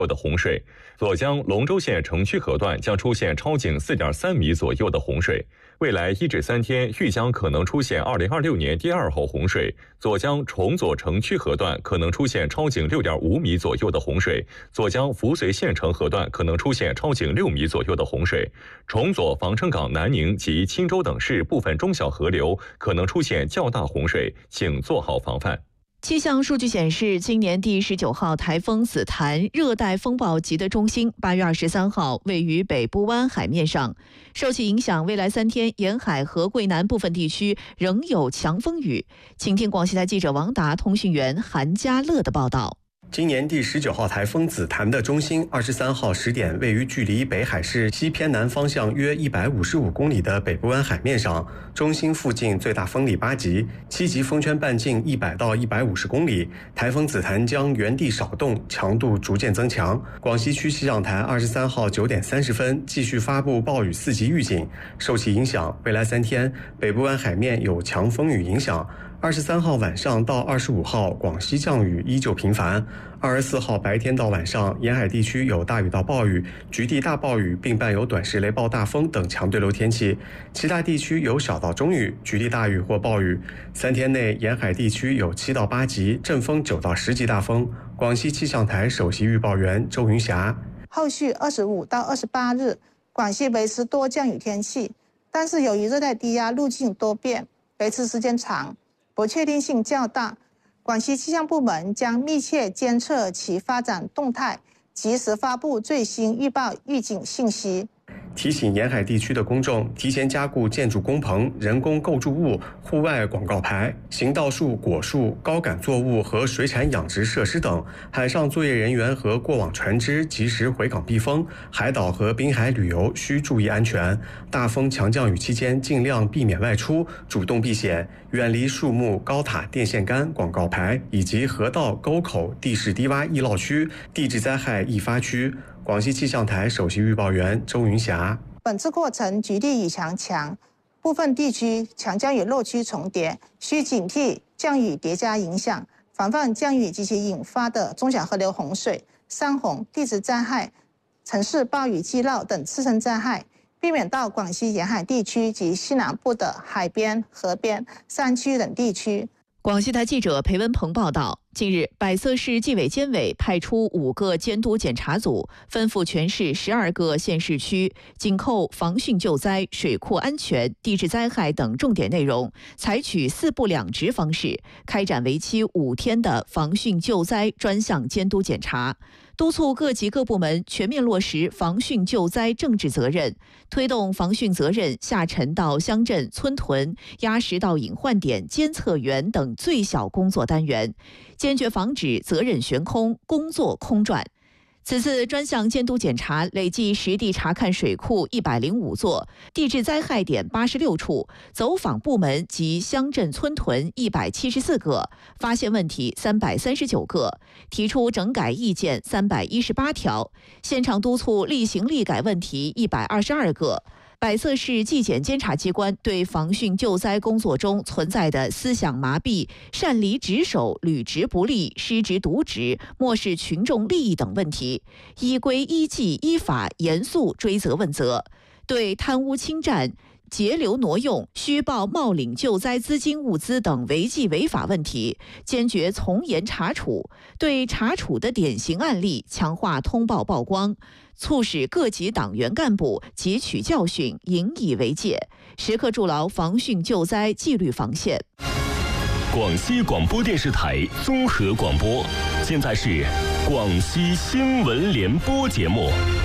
的洪水，左江龙州县城区河段将出现超警4.3米左右的洪水。未来1至3天，豫江可能出现2026年第2号洪水，左江崇左城区河段可能出现超警6.5米左右的洪水，左江扶绥县城河段可能出现超警6米左右的洪水，崇左防城港南宁及钦州等市部分中小河流可能出现较大洪水，请做好防范。 气象数据显示，今年第19号台风紫檀热带风暴级的中心8月23号位于北部湾海面上，受其影响，未来3天沿海和桂南部分地区仍有强风雨。请听广西台记者王达、通讯员韩家乐的报道。 今年第19号台风紫檀的中心23号10点位于距离北海市西偏南方向约155公里的北部湾海面上，中心附近最大风力8级，7级风圈半径100到150公里。台风紫檀将原地少动，强度逐渐增强。广西区气象台23号9点30分继续发布暴雨4级预警，受其影响，未来3天北部湾海面有强风雨影响。23号晚上到25号，广西降雨依旧频繁。24号白天到晚上，沿海地区有大雨到暴雨、局地大暴雨，并伴有短时雷暴大风等强对流天气；其他地区有小到中雨、局地大雨或暴雨。3天内，沿海地区有7到8级，阵风9到10级大风。广西气象台首席预报员周云霞： 后续25到28日，广西维持多降雨天气，但是由于热带低压路径多变，维持时间长，不确定性较大，广西气象部门将密切监测其发展动态，及时发布最新预报预警信息。 提醒沿海地区的公众提前加固建筑工棚、人工构筑物、户外广告牌、行道树、果树、高杆作物和水产养殖设施等。海上作业人员和过往船只及时回港避风，海岛和滨海旅游需注意安全。大风强降雨期间尽量避免外出，主动避险，远离树木、高塔、电线杆、广告牌以及河道、沟口、地势低洼易涝区、地质灾害易发区。广西气象台首席预报员周云霞： 本次过程局地雨强，部分地区强降雨落区重叠，需警惕降雨叠加影响，防范降雨及其引发的中小河流洪水、山洪、地质灾害、城市暴雨积涝等次生灾害，避免到广西沿海地区及西南部的海边、河边、山区等地区。 广西台记者裴文鹏报道，近日，百色市纪委监委派出5个监督检查组，分赴全市12个县市区，紧扣防汛救灾、水库安全、地质灾害等重点内容，采取4部2值方式，开展为期5天的防汛救灾专项监督检查，督促各级各部门全面落实防汛救灾政治责任，推动防汛责任下沉到乡镇、村屯、压实到隐患点、监测员等最小工作单元，坚决防止责任悬空、工作空转。此次专项监督检查累计实地查看水库105座，地质灾害点86处，走访部门及乡镇村屯174个，发现问题339个，提出整改意见318条，现场督促立行立改问题122个。百色市纪检监察机关对防汛救灾工作中存在的思想麻痹、擅离职守、履职不力、失职渎职、漠视群众利益等问题，依规依纪依法严肃追责问责，对贪污侵占、截留挪用、虚报冒领救灾资金物资等违纪违法问题，坚决从严查处，对查处的典型案例强化通报曝光，促使各级党员干部汲取教训，引以为戒，时刻筑牢防汛救灾纪律防线。 广西广播电视台综合广播，现在是广西新闻联播节目。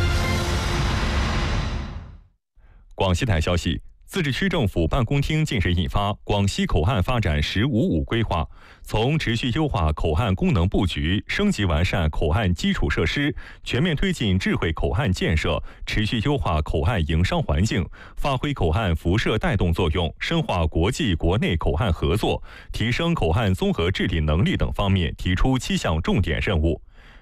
广西台消息，自治区政府办公厅近日印发《广西口岸发展“10+5+5”规划》，从持续优化口岸功能布局、升级完善口岸基础设施、全面推进智慧口岸建设、持续优化口岸营商环境、发挥口岸辐射带动作用、深化国际国内口岸合作、提升口岸综合治理能力等方面提出7项重点任务。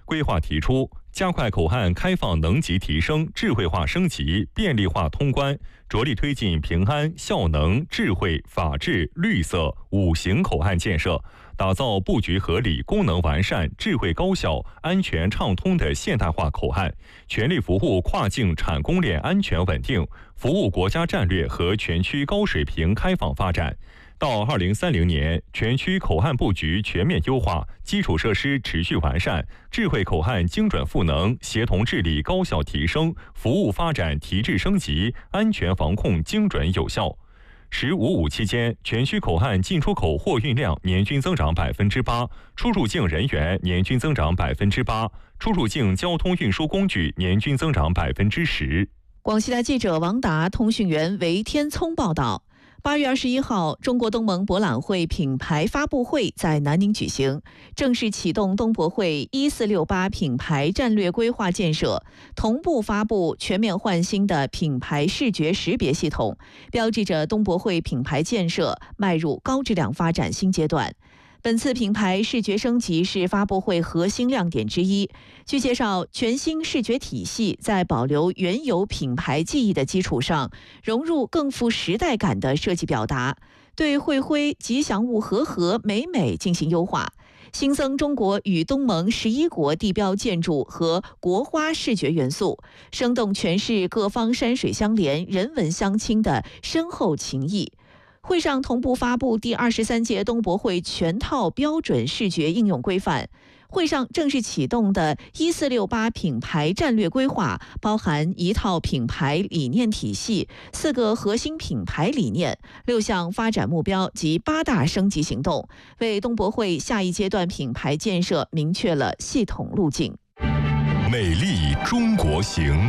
规划提出，加快口岸开放能级提升、智慧化升级、便利化通关，着力推进平安、效能、智慧、法治、绿色5型口岸建设，打造布局合理、功能完善、智慧高效、安全畅通的现代化口岸，全力服务跨境产供链安全稳定，服务国家战略和全区高水平开放发展。到2030年，全区口岸布局全面优化，基础设施持续完善，智慧口岸精准赋能，协同治理高效提升，服务发展提质升级，安全防控精准有效。“15.5”期间，全区口岸进出口货运量年均增长8%，出入境人员年均增长8%，出入境交通运输工具年均增长10%。 广西台记者王达、通讯员韦天聪报道。8月21号，中国东盟博览会品牌发布会在南宁举行，正式启动东博会1468品牌战略规划建设，同步发布全面换新的品牌视觉识别系统，标志着东博会品牌建设迈入高质量发展新阶段。本次品牌视觉升级是发布会核心亮点之一。据介绍，全新视觉体系在保留原有品牌记忆的基础上，融入更富时代感的设计表达，对会徽、吉祥物和美进行优化，新增中国与东盟11国地标建筑和国花视觉元素，生动诠释各方山水相连、人文相亲的深厚情谊。会上同步发布第23届东博会全套标准视觉应用规范。会上正式启动的1468品牌战略规划，包含1套品牌理念体系、4个核心品牌理念、6项发展目标及8大升级行动，为东博会下一阶段品牌建设明确了系统路径。 美丽中国行。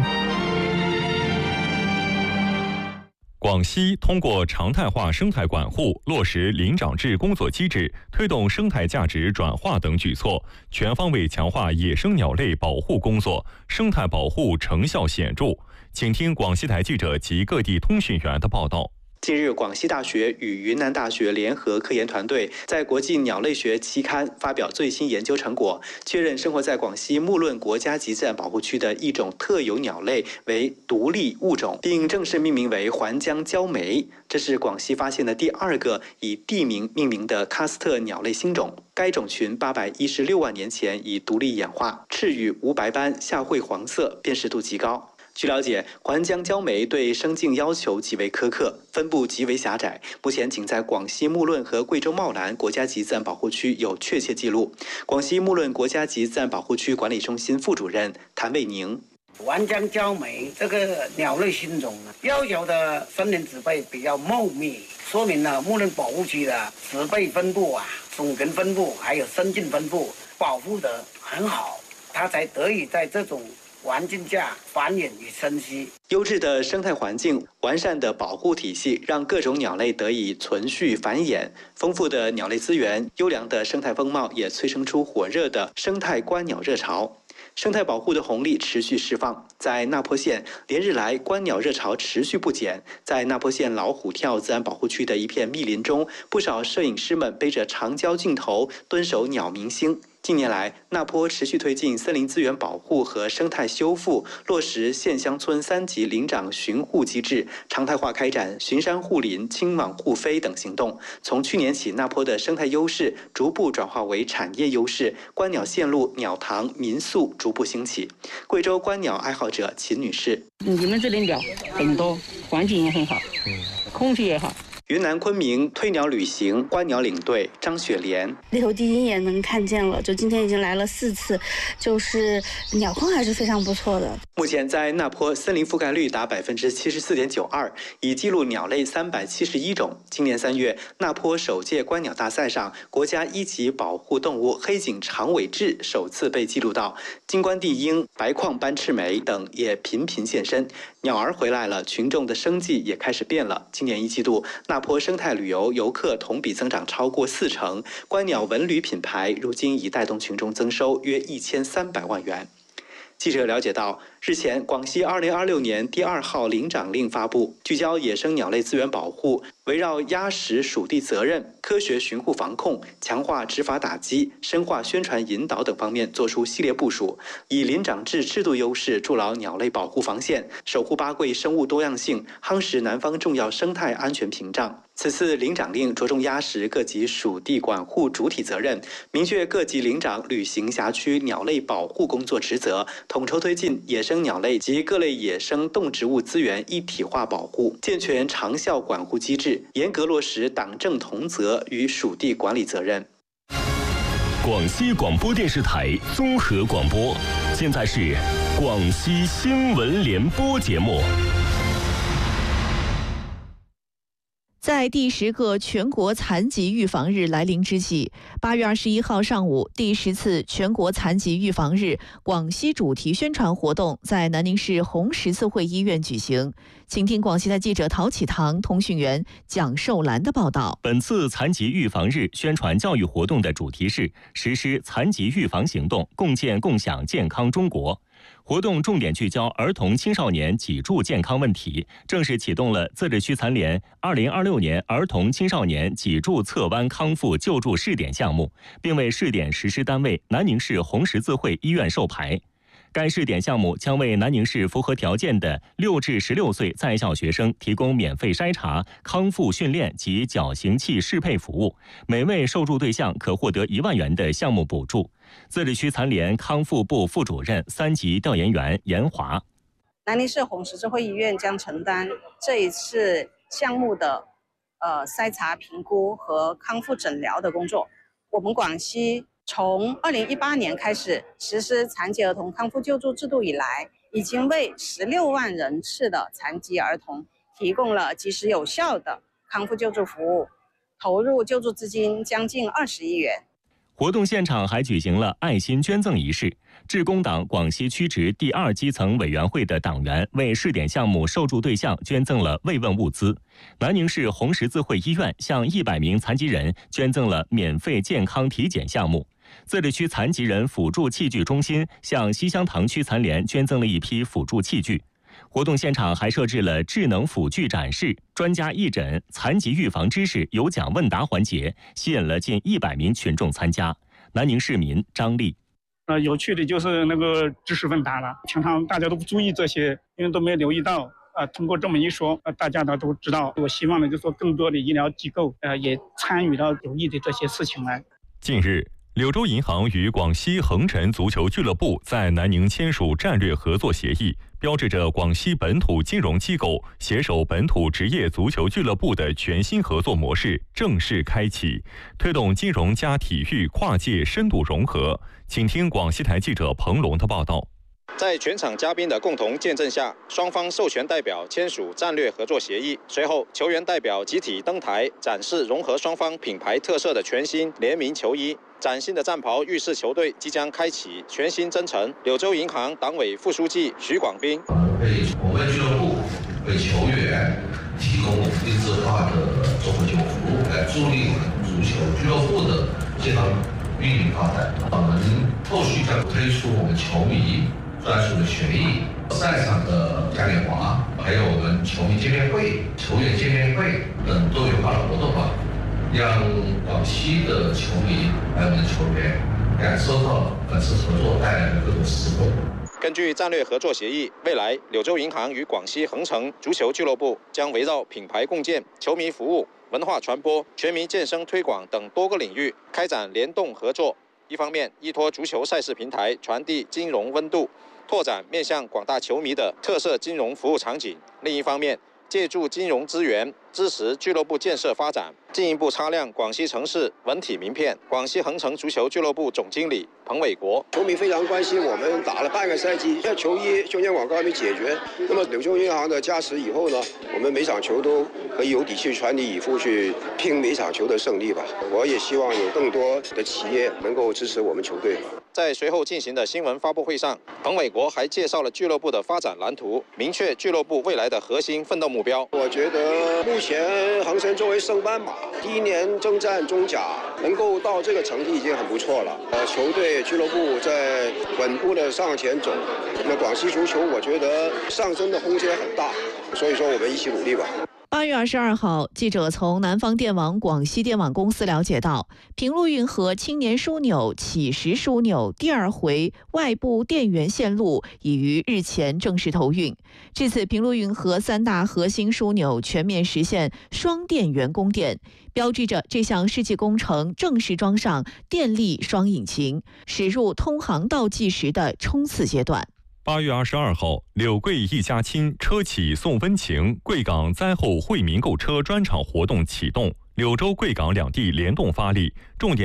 广西通过常态化生态管护、落实林长制工作机制、推动生态价值转化等举措，全方位强化野生鸟类保护工作，生态保护成效显著。请听广西台记者及各地通讯员的报道。 近日，广西大学与云南大学联合科研团队在国际鸟类学期刊发表最新研究成果，确认生活在广西木论国家级自然保护区的一种特有鸟类为独立物种，并正式命名为环江鹪眉。这是广西发现的第2个以地名命名的喀斯特鸟类新种。该种群816万年前已独立演化，翅羽无白斑，下喙黄色，辨识度极高。据了解，环江鹪眉对生境要求极为苛刻，分布极为狭窄，目前仅在广西木论和贵州茂兰国家级自然保护区有确切记录。广西木论国家级自然保护区管理中心副主任谭卫宁： 环江鹪眉这个鸟类新种呢，要求的森林植被比较茂密，说明了木论保护区的植被分布种群分布还有生境分布保护得很好，它才得以在这种环境下繁衍与生息。 优质的生态环境、完善的保护体系，让各种鸟类得以存续繁衍。丰富的鸟类资源、优良的生态风貌，也催生出火热的生态观鸟热潮。生态保护的红利持续释放，在那坡县连日来观鸟热潮持续不减。在那坡县老虎跳自然保护区的一片密林中，不少摄影师们背着长焦镜头蹲守鸟明星。近年来，那坡持续推进森林资源保护和生态修复，落实县乡村3级林长巡护机制，常态化开展巡山护林、清网护飞等行动。从去年起，那坡的生态优势逐步转化为产业优势，观鸟线路、鸟塘、民宿逐步兴起。贵州观鸟爱好者秦女士： 你们这里鸟很多，环境也很好，空气也好。 云南昆明推鸟旅行观鸟领队张雪莲： 猎头第一眼能看见了，就今天已经来了4次，就是鸟况还是非常不错的。 目前在那坡森林覆盖率达74.92%，已记录鸟类371种。今年3月，那坡首届观鸟大赛上，国家1级保护动物黑颈长尾雉首次被记录到，金冠地鹰、白眶斑翅眉等也频频现身。鸟儿回来了，群众的生计也开始变了。今年1季度，那坡生态旅游游客同比增长超过40%，观鸟文旅品牌如今已带动群众增收约1300万元。记者了解到， 日前，广西2026年第2号灵长令发布，聚焦野生鸟类资源保护，围绕压实属地责任、科学巡护防控、强化执法打击、深化宣传引导等方面作出系列部署，以林长制制度优势筑牢鸟类保护防线，守护巴桂生物多样性，夯实南方重要生态安全屏障。此次灵长令着重压实各级属地管护主体责任，明确各级领长履行辖区鸟类保护工作职责，统筹推进野生鸟类及各类野生动植物资源一体化保护，健全长效管护机制，严格落实党政同责与属地管理责任。 广西广播电视台综合广播，现在是广西新闻联播节目。 在第10个全国残疾预防日来临之际，8月21号上午，第10次全国残疾预防日广西主题宣传活动在南宁市红十字会医院举行。请听广西台记者陶启堂、通讯员蒋寿兰的报道。 本次残疾预防日宣传教育活动的主题是实施残疾预防行动，共建共享健康中国。活动重点聚焦儿童青少年脊柱健康问题，正式启动了自治区残联2026年儿童青少年脊柱侧弯康复救助试点项目，并为试点实施单位南宁市红十字会医院授牌。该试点项目将为南宁市符合条件的6至16岁在校学生提供免费筛查、康复训练及矫形器适配服务，每位受助对象可获得1万元的项目补助。自治区残联康复部副主任3级调研员严华： 南宁市红十字会医院将承担这一次项目的筛查、评估和康复诊疗的工作。我们广西从2018年开始实施残疾儿童康复救助制度以来，已经为16万人次的残疾儿童提供了及时有效的康复救助服务，投入救助资金将近20亿元。 活动现场还举行了爱心捐赠仪式，致公党广西区直第2基层委员会的党员为试点项目受助对象捐赠了慰问物资。南宁市红十字会医院向100名残疾人捐赠了免费健康体检项目。自治区残疾人辅助器具中心向西乡塘区残联捐赠了一批辅助器具。活动现场还设置了智能辅具展示、专家义诊、残疾预防知识有奖问答环节，吸引了近100名群众参加。南宁市民张丽： 有趣的就是那个知识问答了，平常大家都不注意这些，因为都没留意到。通过这么一说，大家呢都知道。我希望呢，就说更多的医疗机构也参与到有益的这些事情来。 近日，柳州银行与广西恒辰足球俱乐部在南宁签署战略合作协议，标志着广西本土金融机构携手本土职业足球俱乐部的全新合作模式正式开启，推动金融加体育跨界深度融合。请听广西台记者彭龙的报道。 在全场嘉宾的共同见证下，双方授权代表签署战略合作协议。随后，球员代表集体登台展示融合双方品牌特色的全新联名球衣。崭新的战袍预示球队即将开启全新征程。柳州银行党委副书记徐广斌： 为我们俱乐部为球员提供定制化的综合救护服务，来助力我们足球俱乐部的健康运营发展。我们后续将推出我们球迷专属的权益、赛场的嘉年华，还有我们球迷见面会、球员见面会等多元化的活动吧，让广西的球迷还有我们的球员感受到本次合作带来的各种实惠。 根据战略合作协议，未来柳州银行与广西恒辰足球俱乐部将围绕品牌共建、球迷服务、文化传播、全民健身推广等多个领域开展联动合作。一方面，依托足球赛事平台传递金融温度，拓展面向广大球迷的特色金融服务场景；另一方面，借助金融资源支持俱乐部建设发展，进一步擦亮广西城市文体名片。广西恒辰足球俱乐部总经理彭伟国： 球迷非常关心，我们打了半个赛季，现在球衣胸前广告还没解决。那么柳州银行的加持以后呢，我们每场球都可以有底气全力以赴去拼每场球的胜利吧。我也希望有更多的企业能够支持我们球队。 在随后进行的新闻发布会上，彭伟国还介绍了俱乐部的发展蓝图，明确俱乐部未来的核心奋斗目标。 我觉得目前恒生作为升班马，第1年征战中甲，能够到这个成绩已经很不错了。球队俱乐部在稳步的向前走。那广西足球，我觉得上升的空间很大，所以说我们一起努力吧。 8月22号，记者从南方电网广西电网公司了解到，平陆运河青年枢纽启石枢纽第2回外部电源线路已于日前正式投运。至此，平陆运河3大核心枢纽全面实现双电源供电，标志着这项世纪工程正式装上电力双引擎，驶入通航倒计时的冲刺阶段。 8月22号，柳贵一家亲车企送温情，贵港灾后惠民购车专场活动启动，柳州贵港两地联动发力，重点